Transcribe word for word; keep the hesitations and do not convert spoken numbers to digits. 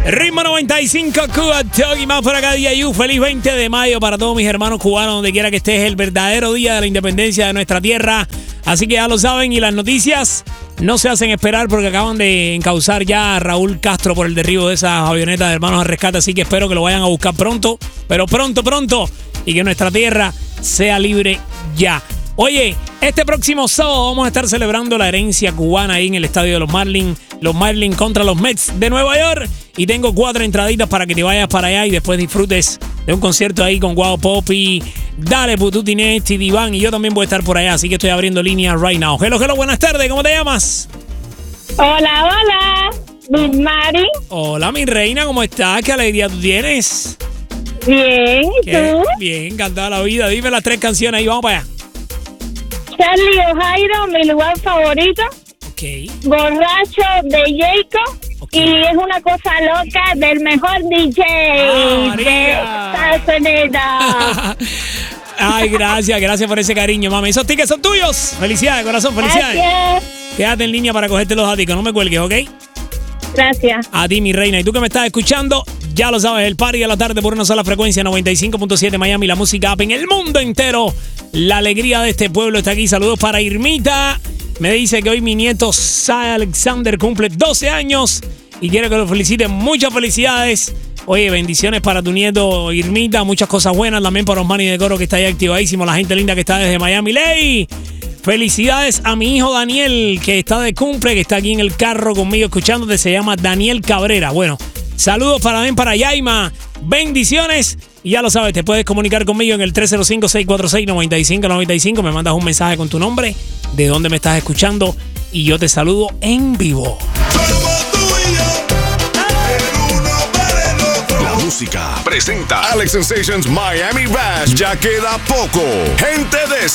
Ritmo noventa y cinco, Cuba Talk y más por acá, D I U. Feliz veinte de mayo para todos mis hermanos cubanos, donde quiera que estés, el verdadero día de la independencia de nuestra tierra. Así que ya lo saben, y las noticias no se hacen esperar porque acaban de encauzar ya a Raúl Castro por el derribo de esas avionetas de Hermanos al Rescate. Así que espero que lo vayan a buscar pronto, pero pronto, pronto, y que nuestra tierra sea libre ya. Oye, este próximo sábado vamos a estar celebrando la herencia cubana ahí en el estadio de los Marlins. Los Marlins contra los Mets de Nueva York. Y tengo cuatro entraditas para que te vayas para allá y después disfrutes de un concierto ahí con Guau Popi, Dale Pututi Nesti, Diván. Y yo también voy a estar por allá, así que estoy abriendo líneas right now. Hello, hello, buenas tardes, ¿cómo te llamas? Hola, hola, Miss Mari. Hola, mi reina, ¿cómo estás? ¿Qué alegría tú tienes? Bien, ¿y ¿Qué? tú? Bien, encantada la vida. Dime las tres canciones ahí, vamos para allá. Charlie O'Jairo, mi lugar favorito. Ok. Borracho de Jacob. Okay. Y es una cosa loca del mejor D J Ah, de Estados Unidos. Ay, gracias, gracias por ese cariño, mami. Esos tickets son tuyos. Felicidades, corazón, felicidades. Gracias. Quédate en línea para cogerte los datos, no me cuelgues, ¿ok? Gracias. A ti, mi reina. Y tú que me estás escuchando, ya lo sabes, el party de la tarde por una sola frecuencia, noventa y cinco punto siete Miami, la música app en el mundo entero. La alegría de este pueblo está aquí. Saludos para Irmita. Me dice que hoy mi nieto Sai Alexander cumple doce años y quiero que lo feliciten. Muchas felicidades. Oye, bendiciones para tu nieto Irmita. Muchas cosas buenas también para Osmani de Coro, que está ahí activadísimo. La gente linda que está desde Miami. Ley. Felicidades a mi hijo Daniel, que está de cumple, que está aquí en el carro conmigo escuchándote. Se llama Daniel Cabrera. Bueno, saludos para mí, para Yaima. Bendiciones. Y ya lo sabes, te puedes comunicar conmigo en el tres cero cinco, seis cuatro seis, nueve cinco nueve cinco. Me mandas un mensaje con tu nombre, de dónde me estás escuchando, y yo te saludo en vivo. La música presenta Alex Sensations Miami Bash. Ya queda poco. Gente de